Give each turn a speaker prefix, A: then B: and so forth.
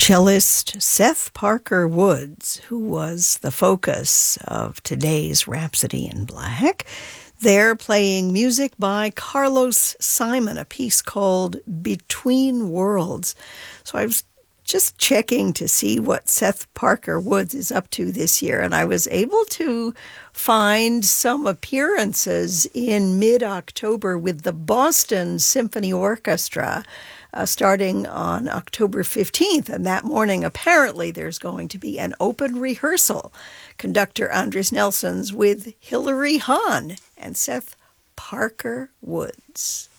A: Cellist Seth Parker Woods, who was the focus of today's Rhapsody in Black. They're playing music by Carlos Simon, a piece called Between Worlds. So I was just checking to see what Seth Parker Woods is up to this year, and I was able to find some appearances in mid-October with the Boston Symphony Orchestra, starting on October 15th. And that morning, apparently, there's going to be an open rehearsal. Conductor Andres Nelsons with Hilary Hahn and Seth Parker Woods.